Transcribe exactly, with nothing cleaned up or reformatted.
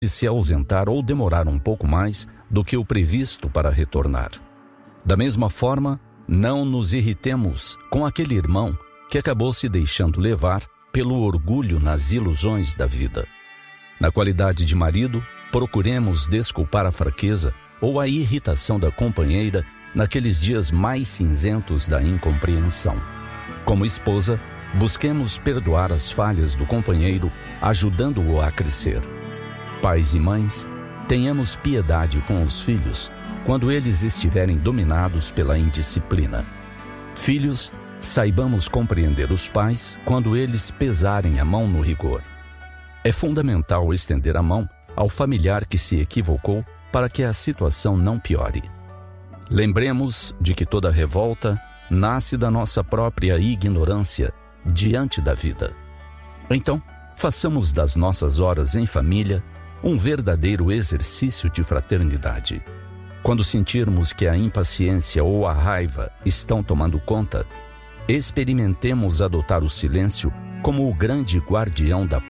se ausentar ou demorar um pouco mais do que o previsto para retornar. Da mesma forma, não nos irritemos com aquele irmão que acabou se deixando levar pelo orgulho nas ilusões da vida. Na qualidade de marido, procuremos desculpar a fraqueza ou a irritação da companheira naqueles dias mais cinzentos da incompreensão. Como esposa, busquemos perdoar as falhas do companheiro, ajudando-o a crescer. Pais e mães, tenhamos piedade com os filhos quando eles estiverem dominados pela indisciplina. Filhos, saibamos compreender os pais quando eles pesarem a mão no rigor. É fundamental estender a mão ao familiar que se equivocou para que a situação não piore. Lembremos de que toda revolta nasce da nossa própria ignorância diante da vida. Então, façamos das nossas horas em família um verdadeiro exercício de fraternidade. Quando sentirmos que a impaciência ou a raiva estão tomando conta, experimentemos adotar o silêncio como o grande guardião da